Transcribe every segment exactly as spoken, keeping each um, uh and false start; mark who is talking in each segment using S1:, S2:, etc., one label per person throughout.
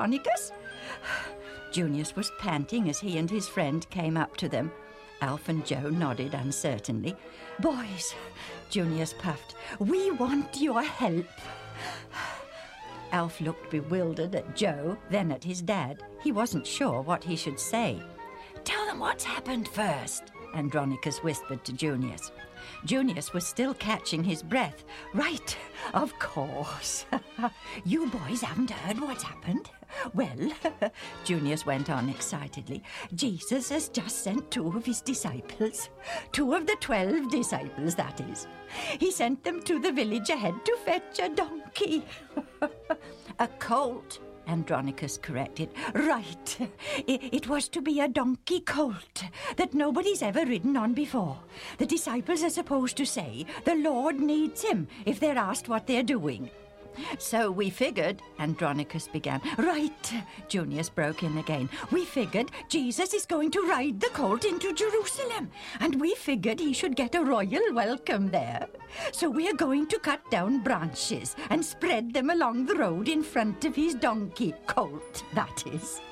S1: Andronicus?" Junius was panting as he and his friend came up to them. Alf and Joe nodded uncertainly. "Boys," Junius puffed, "we want your help." Alf looked bewildered at Joe, then at his dad. He wasn't sure what he should say. "Tell them what's happened first," Andronicus whispered to Junius. Junius was still catching his breath. "Right, of course. You boys haven't heard what's happened? Well," Junius went on excitedly, "Jesus has just sent two of his disciples. Two of the twelve disciples, that is. He sent them to the village ahead to fetch a donkey." "A colt," Andronicus corrected. "Right. It, it was to be a donkey colt that nobody's ever ridden on before. The disciples are supposed to say the Lord needs him if they're asked what they're doing. So we figured," Andronicus began. "Right," Junius broke in again. "We figured Jesus is going to ride the colt into Jerusalem, and we figured he should get a royal welcome there. So we're going to cut down branches and spread them along the road in front of his donkey colt, that is."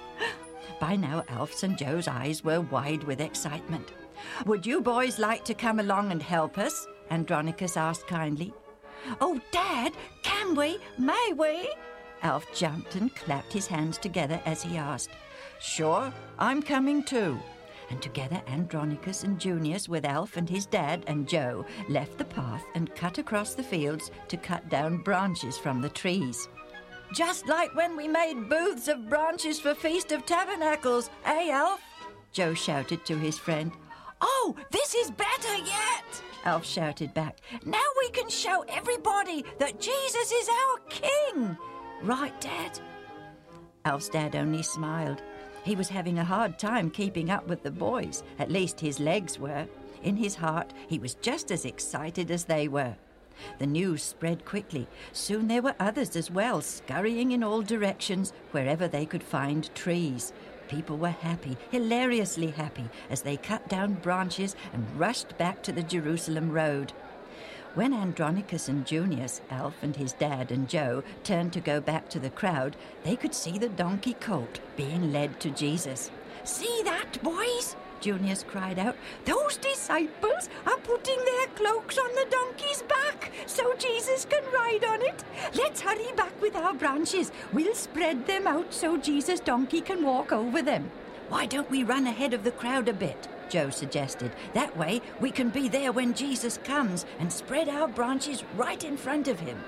S1: By now, Alf's and Joe's eyes were wide with excitement. "Would you boys like to come along and help us?" Andronicus asked kindly. "Oh, Dad, can we? May we?" Alf jumped and clapped his hands together as he asked. "Sure, I'm coming too." And together Andronicus and Junius, with Alf and his dad and Joe, left the path and cut across the fields to cut down branches from the trees. "Just like when we made booths of branches for Feast of Tabernacles, eh, Alf?" Joe shouted to his friend. "Oh, this is better yet!" Alf shouted back. "Now we can show everybody that Jesus is our king. Right, Dad?" Alf's dad only smiled. He was having a hard time keeping up with the boys. At least his legs were. In his heart, he was just as excited as they were. The news spread quickly. Soon there were others as well, scurrying in all directions wherever they could find trees. People were happy, hilariously happy, as they cut down branches and rushed back to the Jerusalem road. When Andronicus and Junius, Alf and his dad and Joe, turned to go back to the crowd, they could see the donkey colt being led to Jesus. "See that, boys?" Junius cried out. "Those disciples are putting their cloaks on the donkey's back so Jesus can ride on it. Let's hurry back with our branches. We'll spread them out so Jesus' donkey can walk over them." "Why don't we run ahead of the crowd a bit?" Joe suggested. "That way we can be there when Jesus comes and spread our branches right in front of him."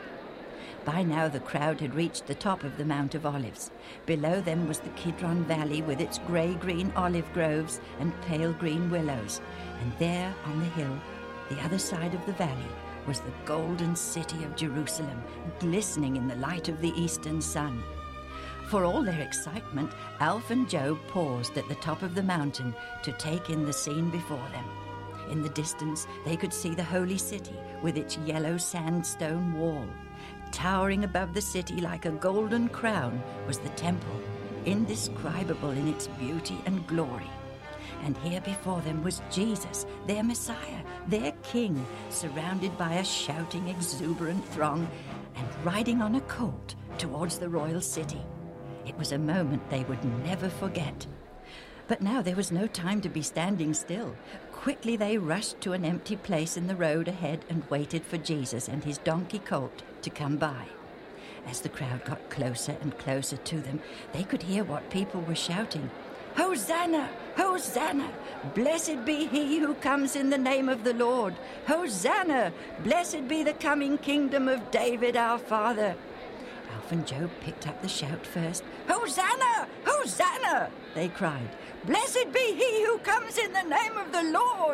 S1: By now the crowd had reached the top of the Mount of Olives. Below them was the Kidron Valley with its grey-green olive groves and pale green willows. And there on the hill, the other side of the valley, was the golden city of Jerusalem, glistening in the light of the eastern sun. For all their excitement, Alf and Joe paused at the top of the mountain to take in the scene before them. In the distance, they could see the holy city with its yellow sandstone wall. Towering above the city like a golden crown was the temple, indescribable in its beauty and glory. And here before them was Jesus, their Messiah, their King, surrounded by a shouting, exuberant throng and riding on a colt towards the royal city. It was a moment they would never forget. But now there was no time to be standing still. Quickly they rushed to an empty place in the road ahead and waited for Jesus and his donkey colt to come by. As the crowd got closer and closer to them, they could hear what people were shouting. "Hosanna! Hosanna! Blessed be he who comes in the name of the Lord! Hosanna! Blessed be the coming kingdom of David our father!" Alf and Joe picked up the shout first. "Hosanna! Hosanna!" they cried. "Blessed be he who comes in the name of the Lord!"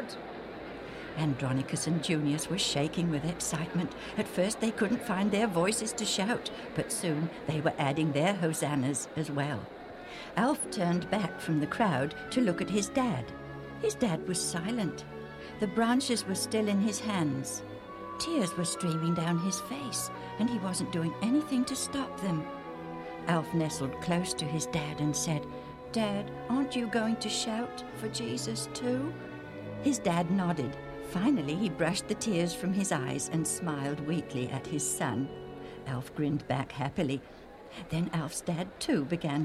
S1: Andronicus and Junius were shaking with excitement. At first they couldn't find their voices to shout, but soon they were adding their hosannas as well. Alf turned back from the crowd to look at his dad. His dad was silent. The branches were still in his hands. Tears were streaming down his face, and he wasn't doing anything to stop them. Alf nestled close to his dad and said, "Dad, aren't you going to shout for Jesus too?" His dad nodded. Finally, he brushed the tears from his eyes and smiled weakly at his son. Alf grinned back happily. Then Alf's dad, too, began